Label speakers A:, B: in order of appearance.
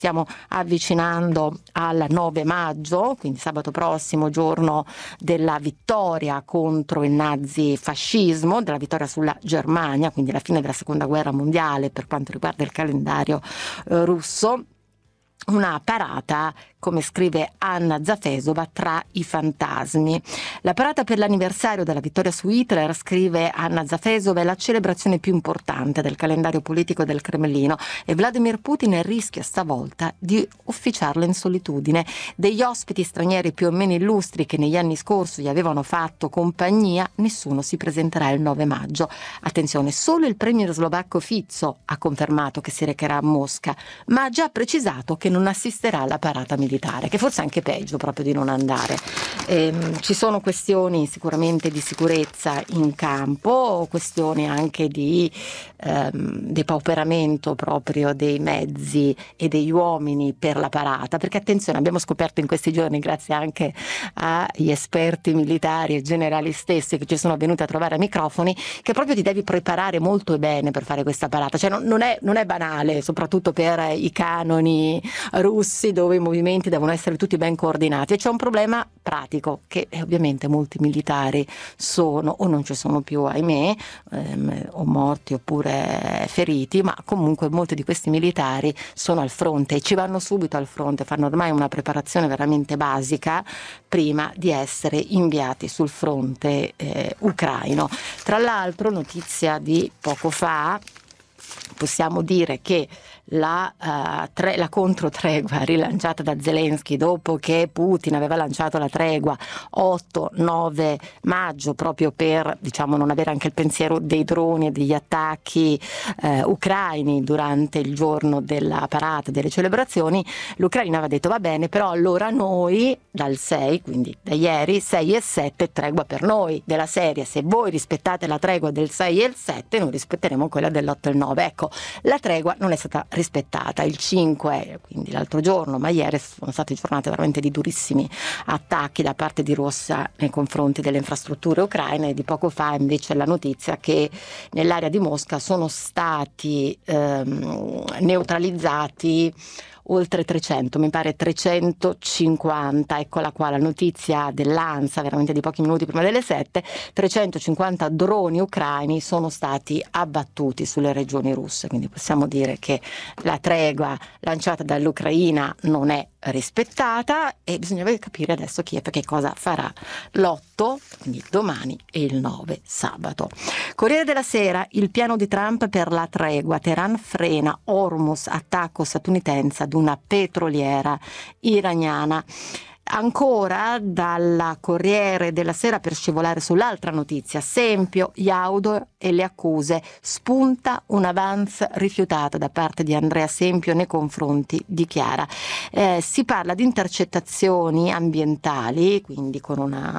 A: stiamo avvicinando al 9 maggio, quindi sabato prossimo, giorno della vittoria contro il nazifascismo, della vittoria sulla Germania, quindi la fine della seconda guerra mondiale per quanto riguarda il calendario russo. Una parata, come scrive Anna Zafesova, tra i fantasmi. La parata per l'anniversario della vittoria su Hitler, scrive Anna Zafesova, è la celebrazione più importante del calendario politico del Cremlino e Vladimir Putin rischia stavolta di officiarla in solitudine. Degli ospiti stranieri più o meno illustri che negli anni scorsi gli avevano fatto compagnia, nessuno si presenterà il 9 maggio. Attenzione, solo il premier slovacco Fico ha confermato che si recherà a Mosca, ma ha già precisato che non assisterà alla parata militare, che forse è anche peggio proprio di non andare. Ci sono questioni sicuramente di sicurezza in campo, questioni anche di depauperamento proprio dei mezzi e degli uomini per la parata, perché attenzione, abbiamo scoperto in questi giorni, grazie anche agli esperti militari e generali stessi che ci sono venuti a trovare a microfoni, che proprio ti devi preparare molto bene per fare questa parata, cioè non è banale, soprattutto per i canoni russi dove i movimenti devono essere tutti ben coordinati, e c'è un problema pratico che ovviamente molti militari sono o non ci sono più, ahimè, o morti oppure feriti, ma comunque molti di questi militari sono al fronte e ci vanno subito al fronte, fanno ormai una preparazione veramente basica prima di essere inviati sul fronte ucraino. Tra l'altro, notizia di poco fa, possiamo dire che la controtregua rilanciata da Zelensky dopo che Putin aveva lanciato la tregua 8-9 maggio proprio per, diciamo, non avere anche il pensiero dei droni e degli attacchi ucraini durante il giorno della parata, delle celebrazioni, l'Ucraina aveva detto va bene, però allora noi dal 6, quindi da ieri, 6 e 7 tregua per noi, della serie se voi rispettate la tregua del 6 e il 7 noi rispetteremo quella dell'8 e il 9. Ecco, la tregua non è stata rispettata. Il 5, quindi l'altro giorno, ma ieri sono state giornate veramente di durissimi attacchi da parte di Russia nei confronti delle infrastrutture ucraine, e di poco fa invece la notizia che nell'area di Mosca sono stati neutralizzati oltre 300, mi pare 350, eccola qua la notizia dell'ANSA, veramente di pochi minuti prima delle 7, 350 droni ucraini sono stati abbattuti sulle regioni russe, quindi possiamo dire che la tregua lanciata dall'Ucraina non è rispettata e bisogna capire adesso Kiev che cosa farà l'8, quindi domani, e il 9 sabato. Corriere della Sera, il piano di Trump per la tregua, Teheran frena Hormuz, attacco statunitense ad una petroliera iraniana. Ancora dalla Corriere della Sera, per scivolare sull'altra notizia, Sempio, Iaudo e le accuse, spunta un avance rifiutato da parte di Andrea Sempio nei confronti di Chiara. Si parla di intercettazioni ambientali, quindi con